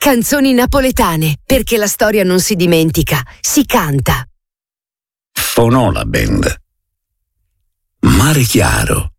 Canzoni napoletane, perché la storia non si dimentica, si canta. Fonola Band. Mare chiaro,